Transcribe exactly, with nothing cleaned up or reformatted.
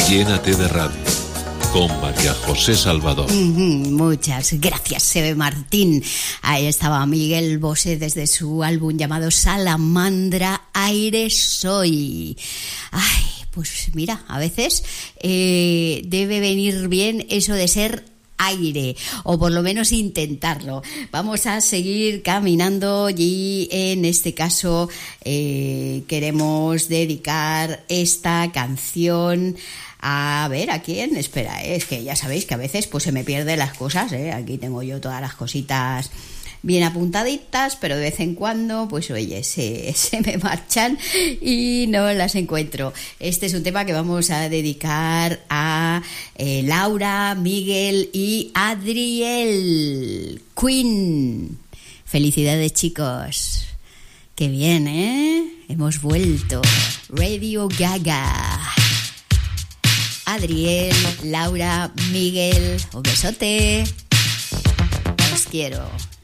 Llénate de Radio, con María José Salvador. Mm-hmm, muchas gracias, Sebe Martín. Ahí estaba Miguel Bosé desde su álbum llamado Salamandra, Aire Soy. Ay, pues mira, a veces eh, debe venir bien eso de ser aire, o por lo menos intentarlo. Vamos a seguir caminando y en este caso eh, queremos dedicar esta canción a ver, ¿a quién? Espera, eh, es que ya sabéis que a veces pues se me pierden las cosas, ¿eh? Aquí tengo yo todas las cositas bien apuntaditas, pero de vez en cuando, pues oye, se, se me marchan y no las encuentro. Este es un tema que vamos a dedicar a eh, Laura, Miguel y Adriel, Queen. Felicidades, chicos. Qué bien, ¿eh? Hemos vuelto. Radio Gaga. Adriel, Laura, Miguel, un besote. Os quiero.